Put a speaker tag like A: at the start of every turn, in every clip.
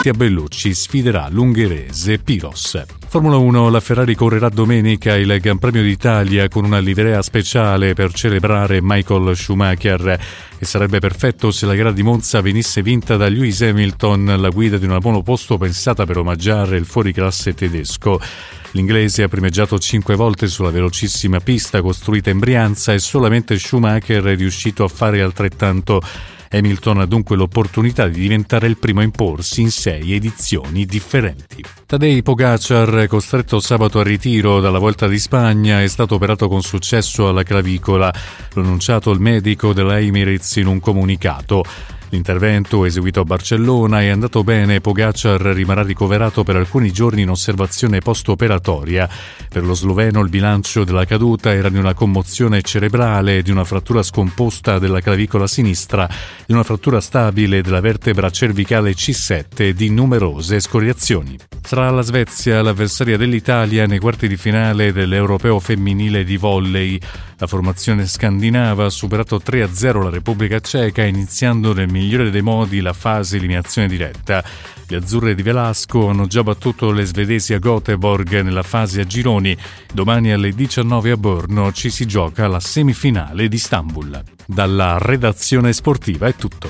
A: Mattia Bellucci sfiderà l'ungherese Piros. Formula 1, la Ferrari correrà domenica il Gran Premio d'Italia con una livrea speciale per celebrare Michael Schumacher e sarebbe perfetto se la gara di Monza venisse vinta da Lewis Hamilton, la guida di una monoposto pensata per omaggiare il fuoriclasse tedesco. L'inglese ha primeggiato 5 volte sulla velocissima pista costruita in Brianza e solamente Schumacher è riuscito a fare altrettanto. Hamilton ha dunque l'opportunità di diventare il primo a imporsi in 6 edizioni differenti. Tadej Pogačar, costretto sabato a ritiro dalla Volta di Spagna, è stato operato con successo alla clavicola. L'ha annunciato il medico della Emirates in un comunicato. L'intervento, eseguito a Barcellona, è andato bene. Pogačar rimarrà ricoverato per alcuni giorni in osservazione post-operatoria. Per lo sloveno il bilancio della caduta era di una commozione cerebrale, di una frattura scomposta della clavicola sinistra, di una frattura stabile della vertebra cervicale C7 e di numerose scoriazioni. Sarà la Svezia l'avversaria dell'Italia nei quarti di finale dell'Europeo femminile di volley. La formazione scandinava ha superato 3-0 la Repubblica Ceca, iniziando nel migliore dei modi la fase eliminazione diretta. Le azzurre di Velasco hanno già battuto le svedesi a Göteborg nella fase a gironi. Domani alle 19 a Brno ci si gioca la semifinale di Istanbul. Dalla redazione sportiva è tutto.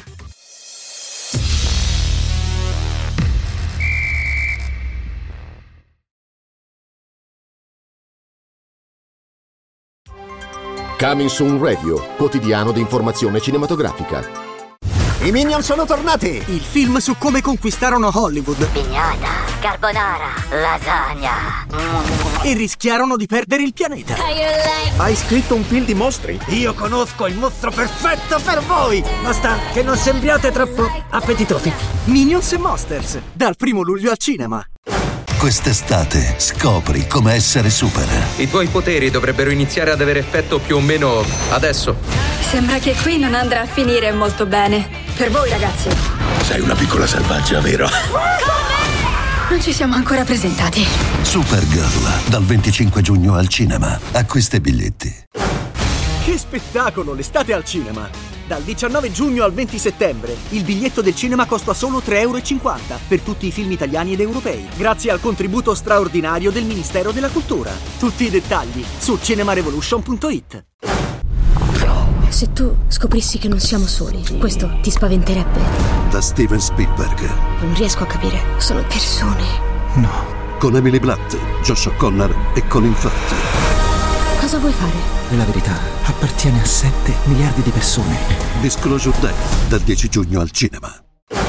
B: Coming Soon Radio, quotidiano di informazione cinematografica.
C: I Minion sono tornati! Il film su come conquistarono Hollywood.
D: Pignata, carbonara, lasagna.
C: E rischiarono di perdere il pianeta. Hai scritto un film di mostri? Io conosco il mostro perfetto per voi! Basta che non sembriate troppo appetitosi. Minions e Monsters, dal 1 luglio al cinema.
E: Quest'estate scopri come essere super.
F: I tuoi poteri dovrebbero iniziare ad avere effetto più o meno adesso.
G: Sembra che qui non andrà a finire molto bene. Per voi, ragazzi.
E: Sei una piccola selvaggia, vero?
G: Non ci siamo ancora presentati.
E: Supergirl, dal 25 giugno al cinema. Acquista i biglietti.
C: Che spettacolo, l'estate al cinema! Dal 19 giugno al 20 settembre il biglietto del cinema costa solo €3,50 per tutti i film italiani ed europei, grazie al contributo straordinario del Ministero della Cultura. Tutti i dettagli su cinemarevolution.it.
H: Se tu scoprissi che non siamo soli, questo ti spaventerebbe?
E: Da Steven Spielberg.
H: Non riesco a capire, sono persone.
E: No. Con Emily Blunt, Josh O'Connor e Colin Firth.
H: Cosa vuoi fare?
I: La verità appartiene a 7 miliardi di persone.
E: Disclosure Day, dal 10 giugno al cinema.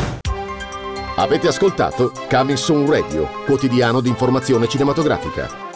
B: Avete ascoltato Coming Soon Radio, quotidiano di informazione cinematografica.